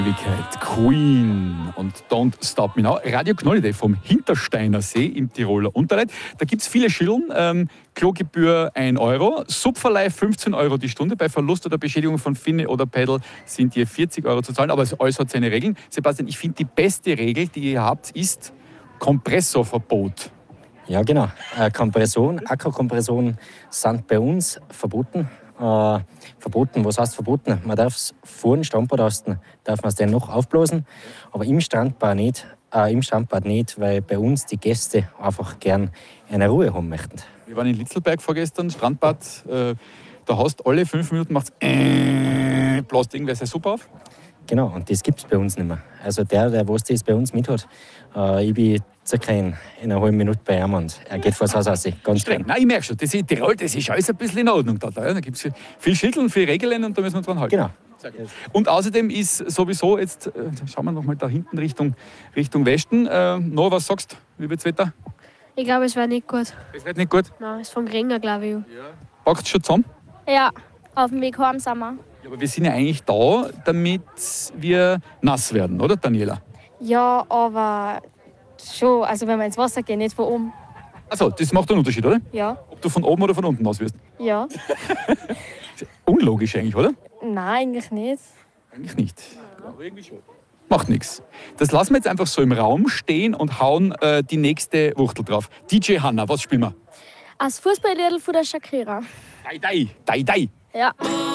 Queen und Don't Stop Me Now. Radio Knollide vom Hintersteiner See im Tiroler Unterleid. Da gibt es viele Schillen. Klogebühr 1 Euro, Subverleih 15 Euro die Stunde. Bei Verlust oder Beschädigung von Finne oder Pedal sind hier 40 Euro zu zahlen. Aber alles hat seine Regeln. Sebastian, ich finde, die beste Regel, die ihr habt, ist Kompressorverbot. Ja, genau. Akkukompressoren sind bei uns verboten. Verboten, was heißt verboten? Man darf es vor dem Standbadasten, darf man es dann noch aufblasen, aber im Strandbad nicht, weil bei uns die Gäste einfach gern eine Ruhe haben möchten. Wir waren in Litzelberg vorgestern, Strandbad. Da hast alle 5 Minuten macht's bläst irgendwer seine Suppe auf. Genau, und das gibt es bei uns nicht mehr. Also der was das bei uns mit hat, ich bin circa in einer halben Minute bei ihm und er geht vor das Haus raus. Ganz streng. Nein, ich merke schon, das ist Tirol, das ist alles ein bisschen in Ordnung. Da gibt es viel Schütteln, viel Regeln und da müssen wir dran halten. Genau. Und außerdem ist sowieso jetzt, schauen wir noch mal da hinten Richtung Westen. Noah, was sagst du? Wie wird's Wetter? Ich glaube, es wird nicht gut. Es wird nicht gut? Nein, es ist vom Regen, glaube ich. Ja. Packt es schon zusammen? Ja, auf dem Weg heim sind wir. Ja, aber wir sind ja eigentlich da, damit wir nass werden, oder Daniela? Ja, aber schon, also wenn wir ins Wasser gehen, nicht von oben. Achso, das macht einen Unterschied, oder? Ja. Ob du von oben oder von unten nass wirst. Ja. Unlogisch eigentlich, oder? Nein, eigentlich nicht. Eigentlich nicht. Aber irgendwie schon. Macht nichts. Das lassen wir jetzt einfach so im Raum stehen und hauen die nächste Wuchtel drauf. DJ Hanna, was spielen wir? Als Fußballliedl von der Shakira. Dai, dai, dai, dai. Ja.